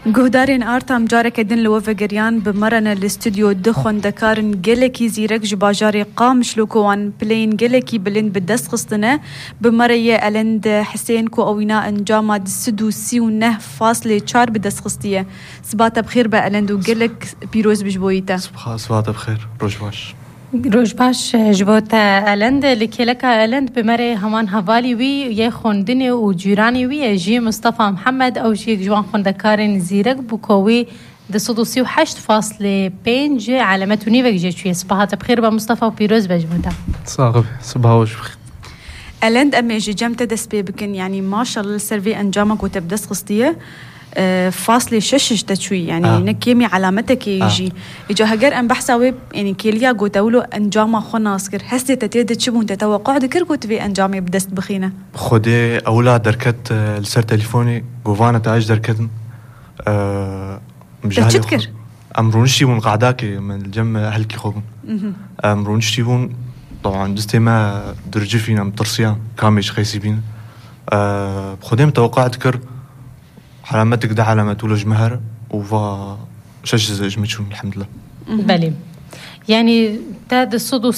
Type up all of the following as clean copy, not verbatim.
گهدارین آرتام جارک دن لوفه گریان بمرن الاستودیو دخون دکارن گلکی زیرک جباجاری قامش لوکوان پلین گلکی بلند بدست خستنه بمره الند حسین کو اوینا انجام دسدو 39.4 بدست خستیه. صباح بخیر با الند و گلک پیروز بجبویتا. صباح بخیر روز باش. روز باش جبوت الند لکلک الند بمره همان حوالی وی یه خوندنی و جیرانی وی جی مصطفى محمد او جی جوان خوندکارن زیرک بکوی دسدو 38.5 علامت نیوک جشوی. صباح بخیر با مصطفى و پیروز بجبوتا. صباح بخیر. الند امیج جمت دست بکن یعنی ماشاءالله سروی انجامك وتبدس خستیه فاصلة ششش تشوي يعني نكيمي علامتك يجي إجا هجر أن بحساوي يعني كيليا قوتولو أنجام خناس كر هستي تتيد تشبون تتوقع ذكر قوت في أنجامي بدست بخينة خدي أولاد دركت لسر تليفوني قوفانا تاج دركتن تذكر أمرونشتي بون قعداك من الجم أهلكي خوبن أمرونشتي بون طبعا دستي ما درجي فينا مترسيان كاميش خيسي بين خدي متوقع ذكر علامتك ده علامات ولا جمهر وفا شش جمتشون الحمد لله. بله يعني تاد الصدو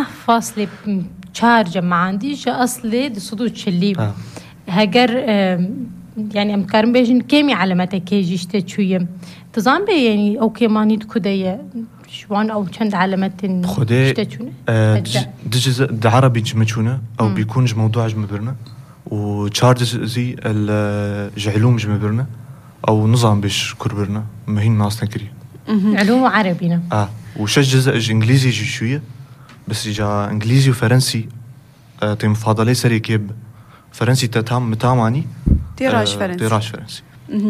7.4 جمع عندي جا أصلي الصدو تشلي هجر يعني أمكارم بيجن كمي علاماتك كيجيش تشويه تزام بي يعني أو كماني تكودية شوان أو چند علامات تشتشونه دجز عربي جمتشونه أو بيكونش موضوع جمبرنا وتشارجز زي العلوم جمبرنا او نظام بيش كربرنا مهين ناس نكري علوم عربينا وشج جزء انجليزي جي شويه بس جا انجليزي وفرنسي تيم فاضلي سري كيب فرنسي متاماني تيراج فرنسي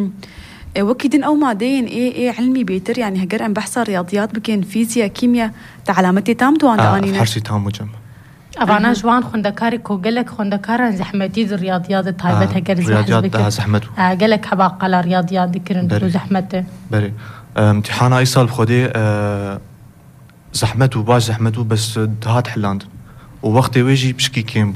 وكيدن او مادين ايه علمي بيتر يعني هجر ان بحث رياضيات بكين فيزياء كيمياء تعلامتي تامتو عند انينا حرسي تام وجم أبانا جوان خوندكاري كو قلك خوندكارا زحمتي ذو الرياضيات تايبتها قرز رياضيات زحمته قلك حباق على رياضيات ذكرن دو زحمته بري امتحانا اي صال بخودي زحمته باش زحمته بس هات حلاند ووقتي ويجي بشكي كيمبو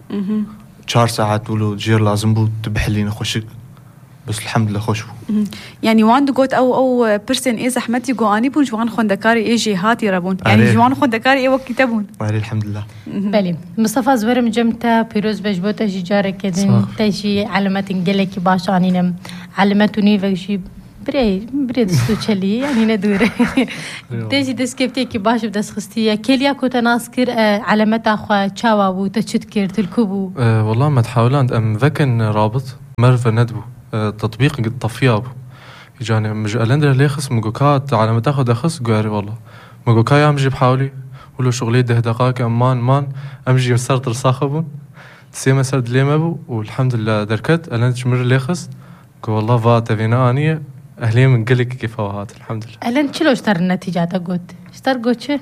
4 ساعات ولو جير لازم بو تبحلين خوشك بس الحمد لله خوش يعني وان قلت او بيرسن ايه زحمتي جو اني بون جوان خوندكاري ايه جهاتي ربون يعني جوان خوندكاري ايه وقت تبون الحمد لله. بله مصطفى زورم جمتا بيروز بجبوتا جارك كدن تجي علامات انجلكي باش انينم علامتوني وجي بري دستوچلي يعني ندور تجي دسكبتي باش بدس خستيه كليا كنت ناسكر علامات اخو تشاوا بو تشتكر تلكبو والله ما تحاولان ام فكن رابط مرفه ندبو تطبيق طفياب يجاني مجالندر ليخس مجوكات على ما تاخذ اخس قاري والله مجوكاي امجي بحاولي ولو شغلي ده دقائق مان امجي مسرت رصاخبون تسيما سرد ليمبو والحمد لله دركت الان تمر ليخس قو والله فات فينا اني اهلي من قلك كيف هات الحمد لله الان شلو اشتر النتيجه قلت اشتر قوتش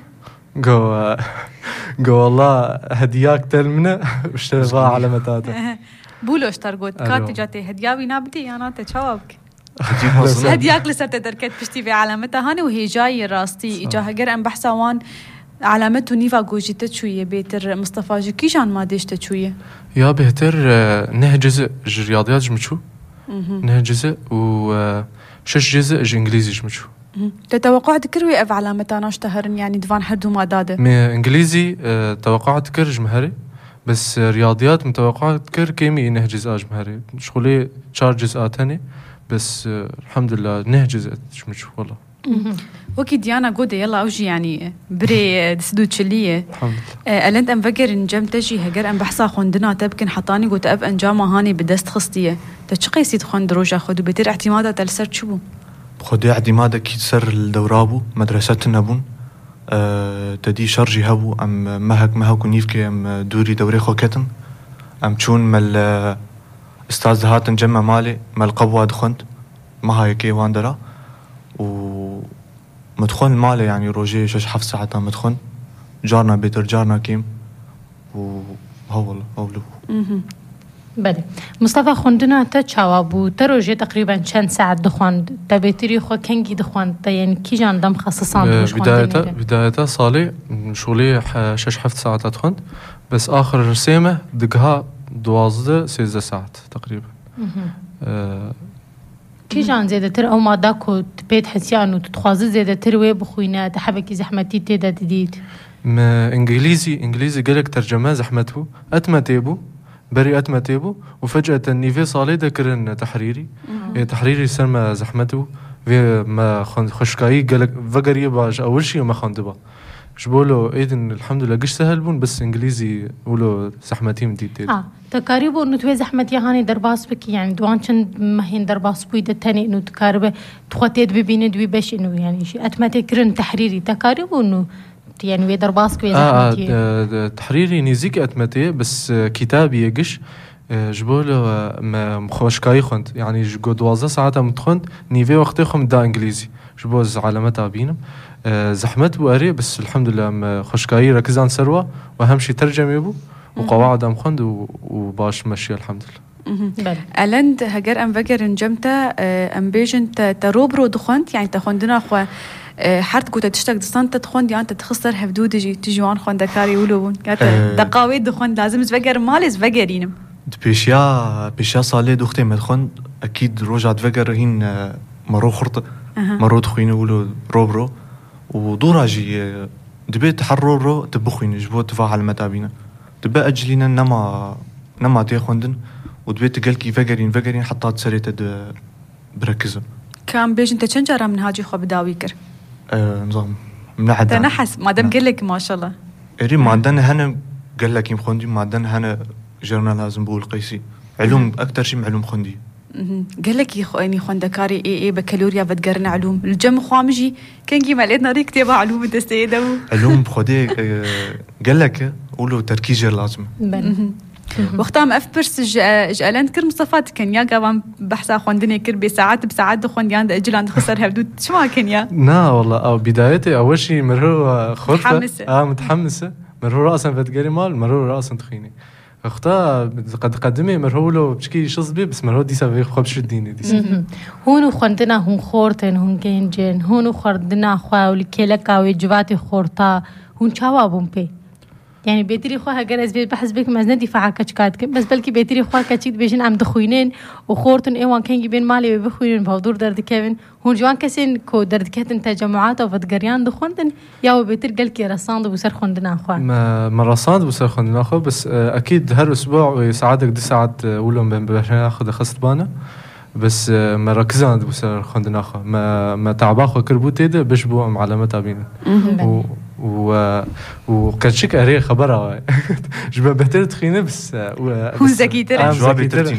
قو والله هدياك تلمنا واشترى على متاته بولو اشترقوت كات جاتي هدياوي نابدي انا تجاوبك هدياك لسرت دركت بشتي في علامتها هاني وهي جاي راستي اجا هجر ان بحثا وان علامته نيفا جوجيت تشويه بيتر مصطفى جكيشان ما ديشت شويه يا بهتر نه جزء رياضيات جمشو نه جزء و شش جزء انجليزي جمشو تتوقع تكروي اف علامتها اشتهرن يعني دفان حدو ما داده انجليزي توقعت كر جمهري بس رياضيات متوقعات كر كيمي نهجز أجمهري شغلي 4 جزءات هني بس الحمد لله نهجز مش والله وكي ديانا قودة يلا أوجي يعني بري دسدو تشلية الحمد لله ألنت أم فكر نجم تجي هجر أم بحثا خوندنا تبكن حطاني قوت أف أنجامة هاني بدست خستية تشقي سيد خوند روجا خدو بتر اعتمادها تلسر شبو خدي اعتمادك يتسر الدورابو مدرستنا بون تدي شرجي هبو ام مهك ونيفكي ام دوري دوري خوكتن ام تشون مال استاذ هاتن جمع مالي مال قبوة دخنت ما هاي كي واندرا و مدخون مالي يعني روجي شش حف ساعة مدخون جارنا بيتر جارنا كيم وهو والله هولو بله مصطفى خوندنا تشاوا بو تروجي تقريبا چند ساعة دخوند تبيتري خو كنجي دخوند يعني كي جان دم خصصان بدايته صالي شغلي 6-7 ساعات دخوند بس آخر رسيمة دقها 12-13 ساعات تقريبا كي جان زيادة تر أو ما داكو تبيت حسيان وتتخوازي زيادة تر وي بخوينا تحبكي زحمتي تيدا تديد ما انجليزي قالك ترجمه زحمته اتمتيبو بري اتمتيبو وفجأة النيفي صالي ذكرن تحريري تحريري سلمى زحمته في ما خشكاي قالك فقري باش اول شيء ما خندبا جبولو ايدن الحمد لله قش سهل بون بس انجليزي ولو زحمتي مديت تقاربو انه توي زحمتي هاني درباس بك يعني دوانشن ما هين درباس بويد تاني انه تقاربه تخوتيت ببين دوي باش انه يعني شيء اتمتي كرن تحريري تقاربو انه يعني ويدر باسك ويزحمتي تحريري نيزيك اتمتي بس كتابي يقش جبولو ما خوشكاي خند يعني جو 12 ساعات متخند نيفي وقت خم دا انجليزي جبوز علامتها بينم زحمت بواري بس الحمد لله خوشكاي ركزان سروه واهم شيء ترجمه بو وقواعد ام خند وباش ماشي الحمد لله الند هجر ام فكر انجمتا ام بيجن تروبرو دخنت يعني تخندنا خو حرت كنت تشتاق دستانت تخوند يعني تخسر هفدود تجوان خوندكاري ولون دقاوي دخوند لازم تفكر مالز فكرينم بيشيا صالي دختي مدخوند اكيد رجعت فكر هين مرو خرطه مرو تخوين ولو روبرو ودوراجي دبيت حرورو تبخوين جبو تفاعل متابينا دبا اجلينا نما تيخوندن ودبيت قالكي فكرين حتى تسريت بركزه كان بيج انت شنجره من هاجي خو بداويكر نظام منعد تنحس ما دام قال لك ما شاء الله اري ما عندنا هنا قال لك مخندي ما عندنا هنا جرنا لازم بقول قيسي علوم اكثر شيء معلوم خندي قال لك يعني خوندكاري اي بكالوريا بتقرن علوم الجم خوامجي كان كي مالتنا ريك تبع علوم تستيدو علوم بخدي قال لك قولوا تركيز لازم وقتها ما افبرس جالان كر مصطفات كان يا قام بحثا خوندني كر بساعات خوند ياند اجل عند خسر هبدود شو ما كان يا لا والله او بدايتي اول شيء مرو خرفه متحمسه مرو راسا بتقري مال مرو راسا تخيني اختها قد قدمي مرو له بشكي شصبي بس مرو دي سافي خبش الدين دي هون خوندنا هون خورتن هون كينجن هون خوردنا خوا ولكلكا وجواتي خورتا هون چاوا بومبي يعني بيتري خوها جرز بيت بحس بك مزنا دفاع كشكات بس بلكي بيتري خوها كشيت بيجن عم دخوينين وخورتن ايوان كان يبين مالي بخوينين بفضور درد كيفن هون جوان كسين كو درد كهتن تجمعات وفتقريان دخوندن ياو بيتر قالكي رساند بوسر خوندنا خوا ما رساند بوسر خوندنا خوا بس اكيد هر اسبوع يساعدك دي ساعات ولهم بين باخذ خصت بانا بس ما ركزان بوسر خوندنا خوا ما تعباخو كربوت يده بشبو معلمات بين وكاتشيك اري خبرها جبا بهتر تخينه بس هو زكي ترى جوابي ترتين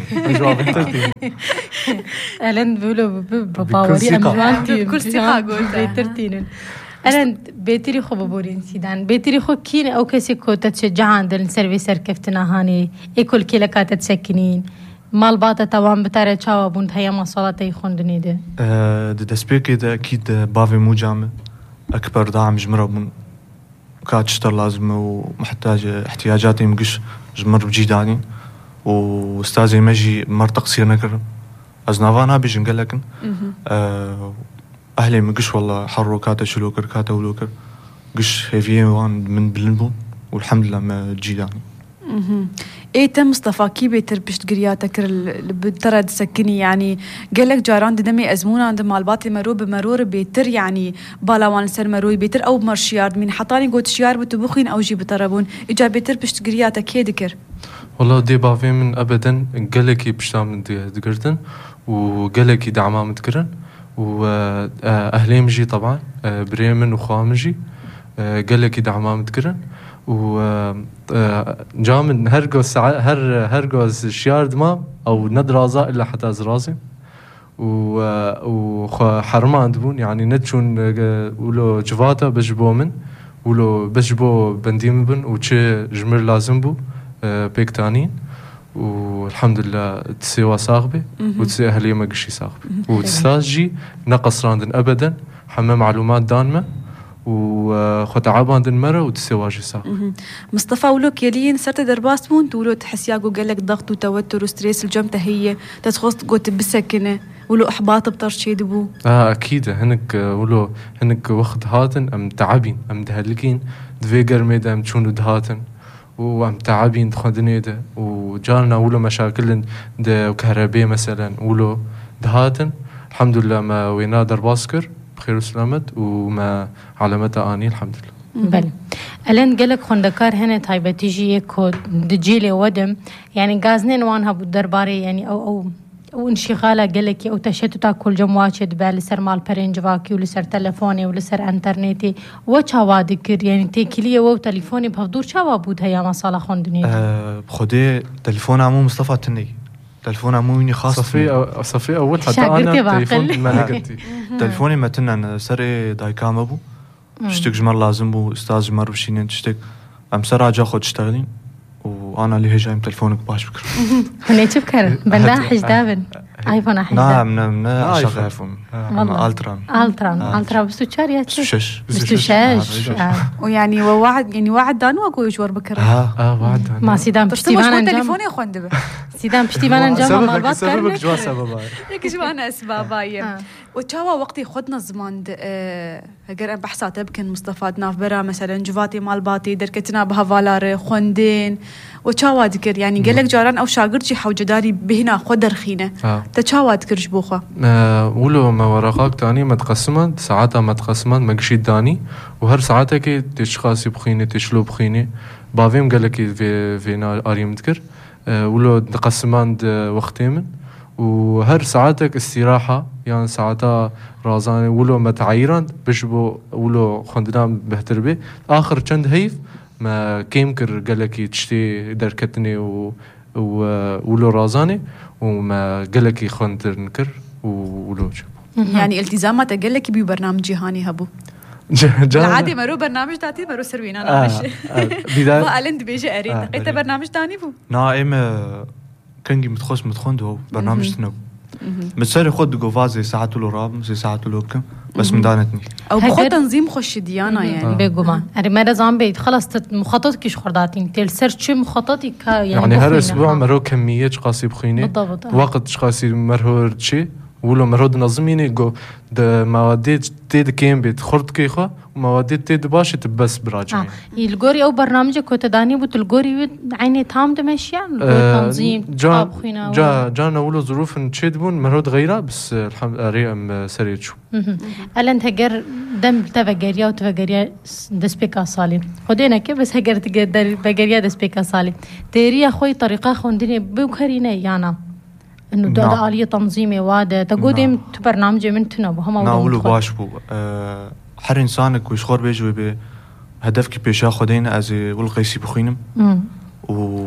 الان بيقولوا بباوري امجوانتي بكل ثقه قلت ترتين الان بيتري خو ببورين سيدان بيتري خو كين او كسي كو تشجعان دل سيرفيسر كفتنا هاني اكل كيلكات تسكنين مال باتا توان بتاره چاوا بوند هيا مصالاتي خوندني ده دسبيكي ده اكيد بافي مو جامع اكبر دعم جمره من كاتشتر لازم ومحتاج احتياجاتي مقش جمر بجيداني واستاذي مجي مر تقصير نكر ازنافانا بيجي نقلكن اهلي مقش والله حرو كاتا شلوكر كاتا ولوكر قش هيفيه وان من بلنبو والحمد لله ما جيداني ايه تم مصطفى كي بيتر بشت قرياتك بترد سكني يعني قالك جاران دمي ازمونا عند مالباتي مرو بمرور بيتر يعني بالاوان سر مروي بيتر او مرشيار من حطاني قوت شيار بتبخين او جي بتربون اجا بيتر بشت قرياتك كي ذكر والله دي بافي من ابدا قالكي بشتا من دقرتن وقالكي دعما متكرن واهلي مجي طبعا بريمن وخامجي قالكي دعما متكرن و جا من هرجوز شيار دما او ندرازا الا حتى زرازي و حرمان دبون يعني ندشون ولو جواتا بجبو من ولو بجبو بنديم بن وشي جمر لازم بو بيكتانين والحمد لله تسيوا صاغبي وتسي اهلي ما قشي صاغبي وتستاجي نقص راندن ابدا حمام معلومات دانمه وخد عبان دن مرة وتسواجي صار مصطفى ولوك يلين صرت درباس بون تولو تحسياقو قالك ضغط وتوتر وستريس الجمتة هي تتخص قوت بسكنة ولو احباط بطرشي دبو اكيد هنك ولو هنك وقت هاتن ام تعبين ام دهلكين دفيقر ميدا ام تشونو دهاتن وام تعبين دخدني ده وجالنا ولو مشاكل ده كهرباء مثلا ولو دهاتن الحمد لله ما وينا درباسكر بخير وسلامت وما علامتها اني الحمد لله. بله الان قالك خندكار هنا تايبه تيجي كو دجيلي ودم يعني غازنين وانها بالدرباري يعني او انشغاله قالك او تشتت كل جمواجد بالسر مال برنجواكي ولسر تلفوني ولسر انترنتي وچاوا ذكر يعني تيكليه و تليفوني بحضور چاوا بود هيا مصالح خوندني بخدي تليفون عمو مصطفى تني تليفون عمو خاص صفي اول حتى انا تليفون ما قلتي تليفوني ما تنن سري دايكام ابو اشتك جمر لازم بو استاذ جمر بشينين تشتك ام سرا جا خد تشتغلين وانا اللي هجايم تلفونك باش بكر هني تفكر بناحج دابن ايفون احج نعم شغل ايفون الترا بس تشاري بس ويعني وعد دانو اكو يشور بكر وعد ما سيدان بشتيفان تليفوني خوندبه سيدان بشتيفان جام مال بات سببك جوا سبب هيك شو انا اسبابايه وتشاوا وقتي خدنا زمان اگر بحثات بكن مصطفى ناف برا مثلا جواتي مال باتي دركتنا بهفالار خوندين وتشاوا ذكر يعني قال لك جاران او شاغرد شي حوجداري بهنا خدر خينه تشاوا ذكر جبوخه ولو ما ورقاك تاني متقسمه ساعاتها متقسمه مقشي داني وهر ساعاتها كي تشخاصي بخينه تشلو بخينه بافيم قال لك في اريم ذكر ولو تقسمان وقتين وهر ساعاتك استراحة يعني ساعتها رازاني ولو متعيران بشبو ولو خندنام بهتر بي آخر چند هيف ما كيمكر قالكي تشتي دركتني ولو رازاني وما قالكي خندر نكر ولو يعني التزامات قالكي ببرنامج جهاني هبو العادي مرو برنامج داتي مرو سروين انا ماشي ما ألند بيجي اريد قيت برنامج تاني بو نائم كنجي متخوندو برنامج تنو متسري خد قوفازي ساعات له راب زي ساعات له كم بس مدانتني او بخو تنظيم خوش ديانا يعني بيقومان اري ما زعما بيت خلاص مخططك ايش خرداتين تل سيرش مخططك يعني هر اسبوع مرو كميه قاسي بخينه وقت قاسي مرهور شي ولو مرود نظميني جو ده مواد تيد كيم بيت خرط كيخه ومواد تيد باش تبس براجعين الجوري او برنامجك كنت داني بوت الجوري عيني تام دمشيان تنظيم جانا ولو ظروف نشدبون مرود غيره بس الحمد لله سريتشو هل انت هجر دم تفجريا وتفجريا دسبيكا صالي خدينا كيف بس هجر تقدر بجريا دسبيكا صالي تيري اخوي طريقه خوندني بوكرينا يانا انه ده آلية تنظيمي واده تقودم برنامج من تنبو هم ناولو باش بو هر انسانك ويشخور بيجوي به هدفك بيشا خدينا از والقيسي بخينم و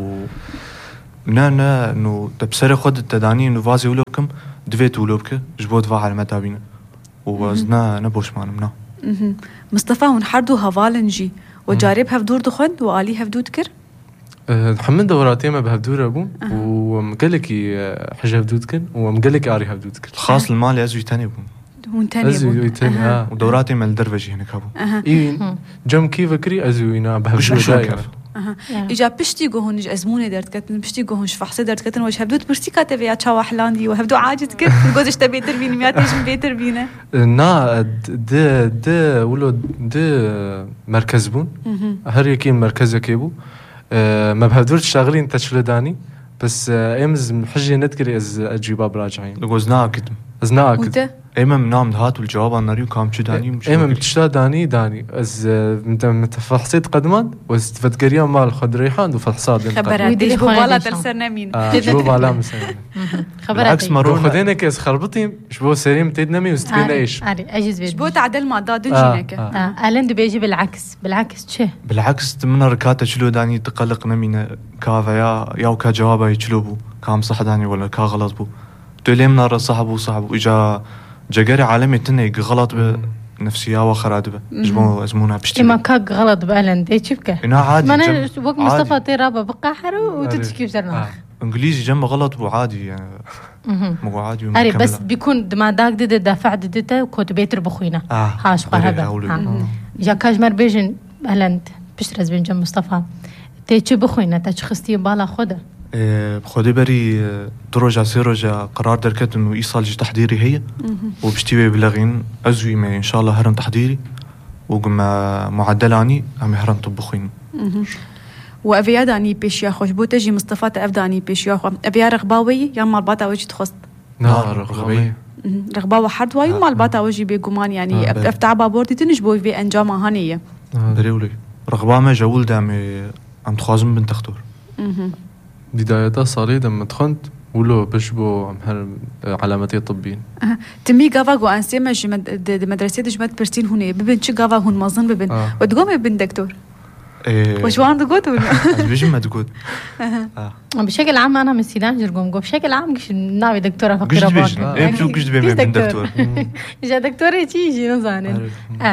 نا انه تبصري خد التداني انه فازي ولوكم دفيت ولوبك جبوت فاعل متابينا ووزنا نبوش مانمنا مصطفى ونحردو هفالنجي وجارب هفدور دخند وآلي هفدو تكر حمد دوراتي ما بهدور ابو ومقلكي حاجه هدودكن ومقلكي اري هدودكن خاص المال ازوي تاني ابو هون تاني ابو ودوراتي مال دروجي هناك ابو اي جم كيف فكري ازوينا بهدور داير اجا بشتي جوهن ازمونه درت كتن بشتي جوهن فحصه درت كتن وش هبدوت برتي كاتبيا تشاو احلاندي وهبدو عاجت كت جوزش تبي تربين ميات ايش بيتر بينا نا د ولو د مركز بون هر يكي مركز كيبو ما بهدورش شغلين تشلداني بس امز حجي نذكر از اجيبها براجعين لغوزنا كتم ازنا كتم امم نام هات والجواب عن ناريو كام شو داني امم بتشتا داني از متفحصيت قدمان واستفدقريا مال خد ريحان وفحصات خبرات اللي هو ولا تلسرنا مين جواب على مثلا بالعكس مرة خدينا كيس خربطي شبو سريم تدنمي واستفينا ايش اجز بيت شبو تعدل ما داد جينك الند بيجي بالعكس شي بالعكس تمنى ركاته شلو داني تقلق نمينا كافا يا وكا جوابه يشلوبو كام صح داني ولا كا غلط بو تليمنا صاحبو اجا جاكاري عالمي تني غلط بنفسية وخرادبة جمو أزمونا بشتي إما كاك غلط بألند إيه شبكة إنها عادي ما أنا وقت مصطفى تيرابا بقى حرو وتتشكي بسرنا إنجليزي جنب غلط وعادي يعني مو عادي أري بس بيكون ما داك دافع دتا وكوت بيتر بخوينا هاش هذا جاكاج مربيجن ألند بشترز بين جنب مصطفى تيجي بخوينا تشخصتي بالا خده بخودي بري دروجة سيروجة قرار دركت انه ايصال جي تحضيري هي وبشتوي بلغين ازوي ما ان شاء الله هرم تحضيري وقما معدلاني هم هرم طبخين وافيا داني بيشيا خوش بو تجي مصطفى افداني بيشيا خو افيا رغباوي يا مال باتا وجه تخص نا رغباوي رغبا وحد وايو مال باتا وجي بيقومان يعني افتع بابورتي تنجبوي في انجام هانيه بريولي رغبا ما جول دامي ام تخازم بنت تختور بدايتها صاري لما تخنت ولو بشبو عم علامتي طبيين تمي غافا غو انسي مج مدرسه دجمت برسين هنا ببن شي غافا هون مازن ببن وتقوم ببن دكتور وش وان دقوت ولا بيجي ما دقوت بشكل عام انا من سيدان جرقوم بشكل عام مش ناوي دكتوره فقيره باك ايه بشو قشد بين دكتور جا دكتور تيجي نزانن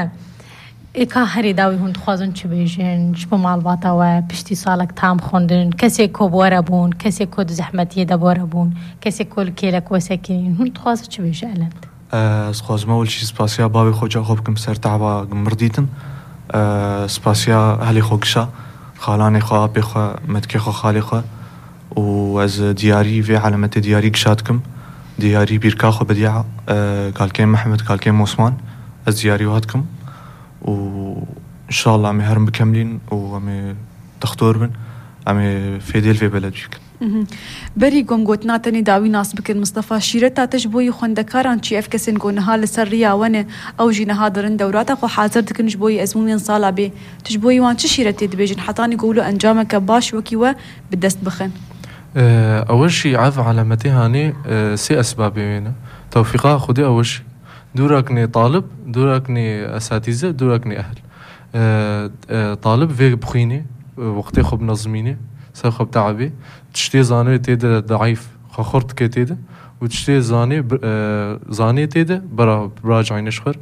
ایکا هری داوی هون خوازن چه بیشن چه مال باتا و پشتی سالک تام خوندن کسی کو بوره بون کسی کو زحمتی دبوره بون کسی کو کلک وسکین هون خوازن چه بیش علند خوازم اول شيء سپاسیا بابی خوجا خوبکم سر تعبا مردیتن سپاسیا هلی خوگشا خالانی خو ابی خو متکی خو خالی خو و از دیاری و علامت دیاری گشادکم دیاری بیرکا خو بدیع کالکیم محمد کالکیم عثمان از دیاری وهاتكم وإن شاء الله عمي هرم بكملين وعمي تختور بن عمي فيديل في بلد بيك بري قوم قوتنا تاني داوي ناس بكر مصطفى شيرتا تجبوي خوندكاران شي افكسن قو نهال سريا وانا او جي نهادرن دورات خو حاضر دكن جبوي ازمون صالا بي تجبوي وان شي شيرتي دبيجن حطاني يقولوا انجامك باش وكيوا بدست بخن اول شي عف علامتي هاني سي اسباب هنا توفيقها خدي اول شي دوركني طالب دوركني اساتذه دوركني اهل طالب في بخيني وقتي خب نظميني سخب تعبي تشتي زاني تيدا ضعيف خخرت كتيدا وتشتي زاني تيدا براجع نشخر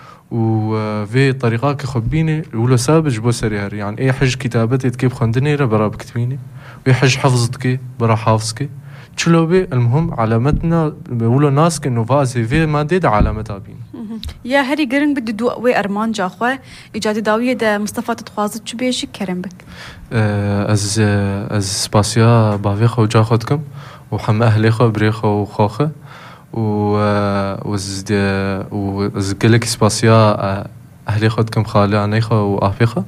وفي طريقه كخبيني ولا سابج بو سريار يعني اي حج كتابتي تكيب خندني برا بكتبيني ويحج حفظتك برا حافظك تشلوبي المهم علامتنا بيقولوا ناس كأنه فازي في مادة علامتها بين يا هري قرن بدي دو وي أرمان جاخوة إيجاد داوية دا مصطفى تتخواصت شو بيشي كرم بك از سباسيا بافي خو جاخدكم وحم أهلي خو بريخو وخوخه وز قلك سباسيا أهلي خدكم خالي عنيخو وآفيخو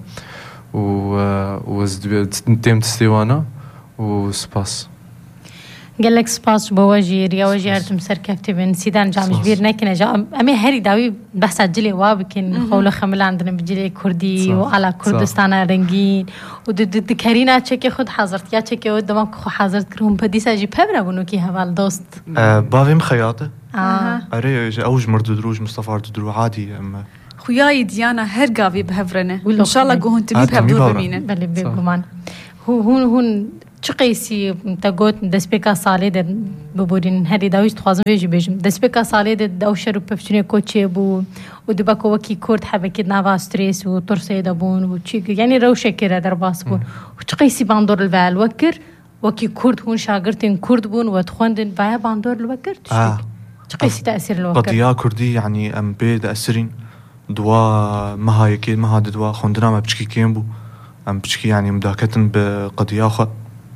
وز تيم تستيوانا وسباس قال لك سباس بواجي ريا واجي ارتم سر كفتبن سيدان جامج بير نكنا جا امي هري داوي بحث جلي وابكن خوله خمل عندنا بجلي كردي وعلى كردستان رنگين ود كارينا تشكي خود حاضرت يا تشكي قدام خو حاضرت كرهم بديسا جي ببره بنو كي هوال دوست بافي مخياطه اري اوج مرد دروج مصطفى درو عادي اما خوياي ديانا هرقافي بهفرنه ان شاء الله قهون تبي بهدور بمينه بل بيقومان هون چقیسی تاگوت دسپیکا سالی ده ببودین هری داویش توازم بیجی بیجم دسپیکا سالی ده داوشه رو پفتونی کوچه بو و دبکو وکی کرد حبکید نوا استرس و ترسه دبون و چی یعنی روشه کره در باس بون و چقیسی باندور الوال وکر وکی کرد هون شاگرتین کرد بون و تخوندن ویا باندور الوکر چقیسی تأثیر الوکر قضیه کردی یعنی ام بید اثرین دوا مها یکی مها دوا خوندنا ما بچکی کیم بو ام بچکی يعني مداكتن بقضيه خ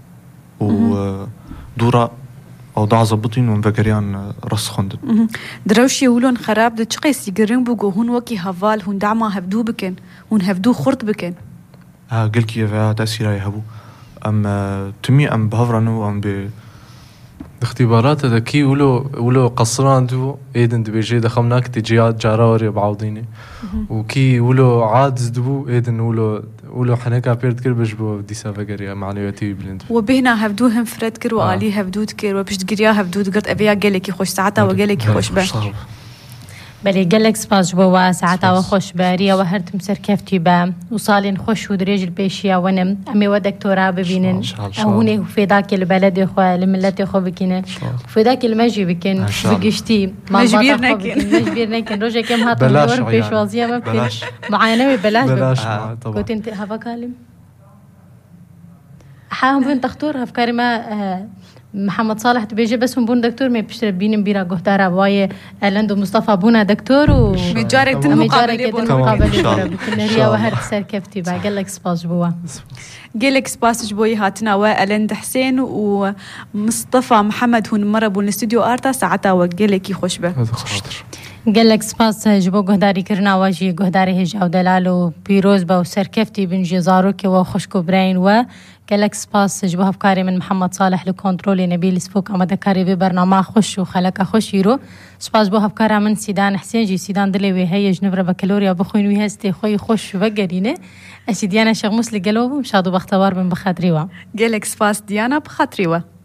ودورة أوضاع زبطين ومفكريان رص خندن دروشي يقولون خراب ده تشقيس يقرن بوجو هون وكي هفال هون دعما هفدو بكن هون هفدو خرط بكن قل كي فيها تأثير يهبو أم تمي أم بهفرانو أم ب اختبارات ذكي ولو قصران دو ايدن دبيجي دخمناك تجيات جاراوري بعوضيني وكي ولو عادز دو ايدن ولو حناكا بيرد كر بجبو ديسا فقريا معنوياتي بلند وبهنا هفدوهم فرد كر وآلي هفدود كر وبشت قريا هفدود قرت أبيا قلكي خوش ساعتا وقلكي خوش به بلي قالك سباس جوا ساعتا وخوش باريا وهرتم سر كفتي با وصالين خوش ودريج البيشيا ونم امي ودكتوراه ببينن هوني في ذاك البلد اخو الملت اخو بكينه في ذاك المجي بكين بقشتي مجبير نكن روجا كم هات الدور بيشوازيه ما بكين معاينه ببلاش قلت انت هفا كلم حاهم بنت دكتور افكاري ما محمد صالح تبيجي بس بون دكتور ما بيشتري بين بيرا قهتارا باي لندو مصطفى بونا دكتور و مجارك المقابله بالنريا وهر سر كفتي با قال لك سباس جوا قال لك سباس جبوي هاتنا والند حسين ومصطفى محمد هون مره بون الاستوديو ارتا ساعتها وقال لك يخش به قالك سپاس جبو گهداری کرنا واجی گهداری هج او دلالو پیروز با و سرکفتی بن جزارو که و خوشکو براین و قالك سپاس جبو هفکاری من محمد صالح لکنترول نبیل سفوک آمده کاری به برنامه خوش و خلق خوش یرو سپاس بو هفکارا من سیدان حسین جی سیدان دلی وی هی جنبر بکلوریا بخوین وی هستی خوی خوش و گرینه اسی دیانا شغموس لگلو بم شادو بختوار بن بخاطری و قالك سپاس دیانا بخاطری و